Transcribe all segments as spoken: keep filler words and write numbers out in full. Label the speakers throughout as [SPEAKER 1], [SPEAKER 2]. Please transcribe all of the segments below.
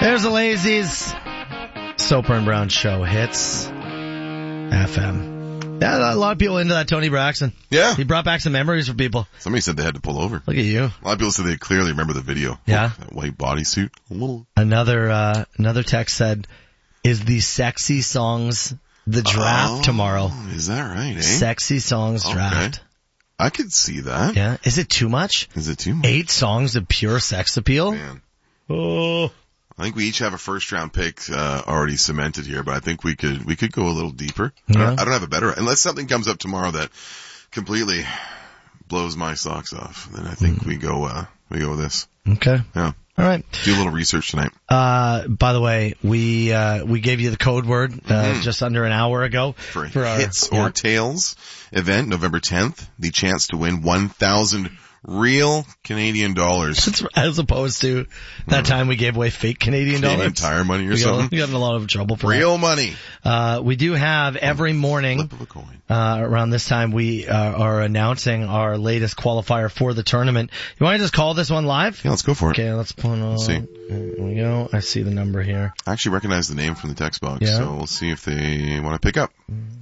[SPEAKER 1] There's the Lazies. Soper and Brown Show hits F M. Yeah, a lot of people into that Tony Braxton.
[SPEAKER 2] Yeah.
[SPEAKER 1] He brought back some memories for people.
[SPEAKER 2] Somebody said they had to pull over.
[SPEAKER 1] Look at you.
[SPEAKER 2] A lot of people said they clearly remember the video.
[SPEAKER 1] Yeah.
[SPEAKER 2] Oh, that white bodysuit.
[SPEAKER 1] Another, uh, another text said, is the sexy songs the draft
[SPEAKER 2] oh,
[SPEAKER 1] tomorrow?
[SPEAKER 2] Is that right, eh?
[SPEAKER 1] Sexy songs
[SPEAKER 2] okay.
[SPEAKER 1] draft.
[SPEAKER 2] I could see that.
[SPEAKER 1] Yeah. Is it too much?
[SPEAKER 2] Is it too much?
[SPEAKER 1] Eight songs of pure sex appeal?
[SPEAKER 2] Man.
[SPEAKER 1] Oh.
[SPEAKER 2] I think we each have a first round pick, uh, already cemented here, but I think we could, we could go a little deeper.
[SPEAKER 1] Yeah.
[SPEAKER 2] I, don't, I don't have a better, unless something comes up tomorrow that completely blows my socks off, then I think mm. we go, uh, we go with this.
[SPEAKER 1] Okay.
[SPEAKER 2] Yeah.
[SPEAKER 1] All right.
[SPEAKER 2] Do a little research tonight.
[SPEAKER 1] Uh, by the way, we, uh, we gave you the code word, uh, mm-hmm. just under an hour ago.
[SPEAKER 2] For,
[SPEAKER 1] for our
[SPEAKER 2] Hits
[SPEAKER 1] yeah.
[SPEAKER 2] or Tails event, November tenth, the chance to win one thousand real Canadian dollars.
[SPEAKER 1] As opposed to that time we gave away fake Canadian
[SPEAKER 2] Canadian
[SPEAKER 1] dollars.
[SPEAKER 2] Tire money or
[SPEAKER 1] we
[SPEAKER 2] something.
[SPEAKER 1] Got, we got in a lot of trouble for
[SPEAKER 2] real
[SPEAKER 1] that.
[SPEAKER 2] money.
[SPEAKER 1] Uh, we do have every morning,
[SPEAKER 2] Flip of a coin.
[SPEAKER 1] Uh, around this time we, uh, are announcing our latest qualifier for the tournament. You want to just call this one live?
[SPEAKER 2] Yeah, let's go for it.
[SPEAKER 1] Okay, let's put on.
[SPEAKER 2] Let's see.
[SPEAKER 1] Here we go. I see the number here.
[SPEAKER 2] I actually recognize the name from the text box,
[SPEAKER 1] Yeah.
[SPEAKER 2] so we'll see if they want to pick up.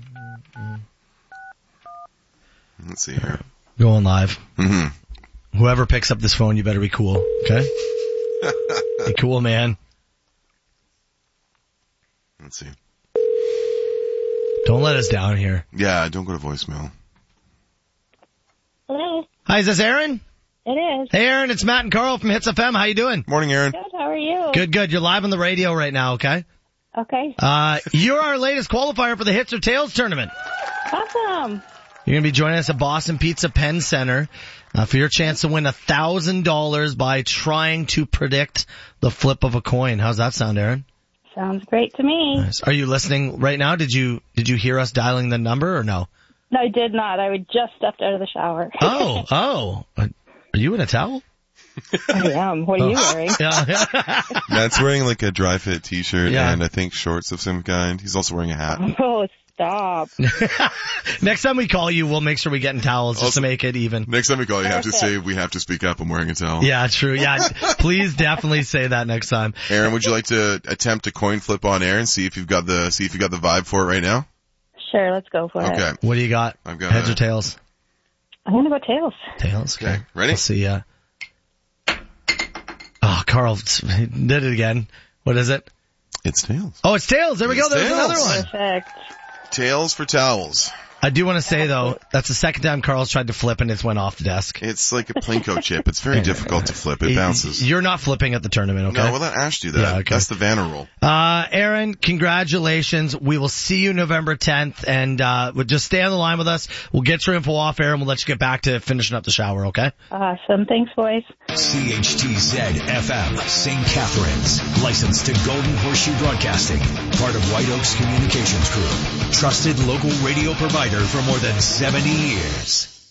[SPEAKER 2] Let's see here.
[SPEAKER 1] Going live.
[SPEAKER 2] Mm-hmm.
[SPEAKER 1] Whoever picks up this phone, you better be cool, okay? Be cool, man.
[SPEAKER 2] Let's see.
[SPEAKER 1] Don't let us down here.
[SPEAKER 2] Yeah, don't go to voicemail.
[SPEAKER 3] Hello.
[SPEAKER 1] Hi, is this Aaron?
[SPEAKER 3] It is.
[SPEAKER 1] Hey, Aaron, it's Matt and Carl from Hits F M. How you doing?
[SPEAKER 2] Morning, Aaron.
[SPEAKER 3] Good, how are you?
[SPEAKER 1] Good, good. You're live on the radio right now, okay?
[SPEAKER 3] Okay.
[SPEAKER 1] Uh, you're our latest qualifier for the Hits or Tails tournament.
[SPEAKER 3] Awesome.
[SPEAKER 1] You're going to be joining us at Boston Pizza Penn Center uh, for your chance to win one thousand dollars by trying to predict the flip of a coin. How's that sound, Aaron?
[SPEAKER 3] Sounds great to me.
[SPEAKER 1] Nice. Are you listening right now? Did you did you hear us dialing the number or no?
[SPEAKER 3] No, I did not. I would just stepped out of the shower.
[SPEAKER 1] Oh, oh. Are you in a towel?
[SPEAKER 3] I am. What are you wearing?
[SPEAKER 1] Yeah.
[SPEAKER 2] Matt's wearing like a dry fit t-shirt
[SPEAKER 1] Yeah.
[SPEAKER 2] and I think shorts of some kind. He's also wearing a hat.
[SPEAKER 3] Oh, stop.
[SPEAKER 1] Next time we call you, we'll make sure we get in towels just
[SPEAKER 2] Also,
[SPEAKER 1] to make it even.
[SPEAKER 2] Next time we call you, you have to
[SPEAKER 3] Perfect.
[SPEAKER 2] say, we have to speak up, I'm wearing a towel.
[SPEAKER 1] Yeah, true. Yeah, please definitely say that next time.
[SPEAKER 2] Aaron, would you like to attempt a coin flip on air and see if you've got the, see if you got the vibe for it right now?
[SPEAKER 3] Sure, let's go for it.
[SPEAKER 2] Okay.
[SPEAKER 1] What do you got?
[SPEAKER 2] I've got
[SPEAKER 1] Heads
[SPEAKER 2] a-
[SPEAKER 1] or tails?
[SPEAKER 3] I'm going to go tails.
[SPEAKER 1] Tails. Okay.
[SPEAKER 2] Okay. Ready?
[SPEAKER 1] Let's see. Uh... Oh, Carl did it again. What is it?
[SPEAKER 2] It's tails.
[SPEAKER 1] Oh, it's tails. There we
[SPEAKER 2] It's
[SPEAKER 1] go. There's
[SPEAKER 2] tails.
[SPEAKER 1] another one.
[SPEAKER 3] Perfect.
[SPEAKER 2] Tails for towels.
[SPEAKER 1] I do want to say though, that's the second time Carl's tried to flip and it's went off the desk.
[SPEAKER 2] It's like a Plinko chip. It's very difficult to flip. It bounces.
[SPEAKER 1] You're not flipping at the tournament, okay?
[SPEAKER 2] No, we'll let Ash do that.
[SPEAKER 1] Yeah, okay.
[SPEAKER 2] That's the Vanna roll.
[SPEAKER 1] Uh, Aaron, congratulations. We will see you November tenth and, uh, we'll just stay on the line with us. We'll get your info off air and we'll let you get back to finishing up the shower, okay?
[SPEAKER 3] Awesome. Thanks, boys.
[SPEAKER 4] C H T Z F M, Saint Catharines. Licensed to Golden Horseshoe Broadcasting. Part of White Oaks Communications Group. Trusted local radio provider for more than seventy years.